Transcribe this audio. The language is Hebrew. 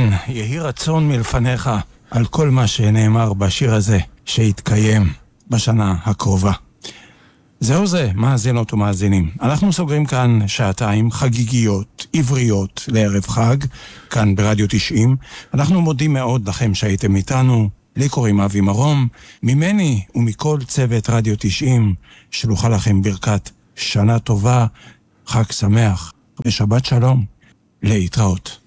כן, יהי רצון מלפניך על כל מה שנאמר בשיר הזה שיתקיים בשנה הקרובה. זהו זה, מאזינות ומאזינים. אנחנו סוגרים כאן שעתיים חגיגיות, עבריות לערב חג, כאן ברדיו 90. אנחנו מודים מאוד לכם שהייתם איתנו. לי קוראים אבי מרום, ממני ומכל צוות רדיו 90, שלוחה לכם ברכת שנה טובה, חג שמח ושבת שלום. להתראות.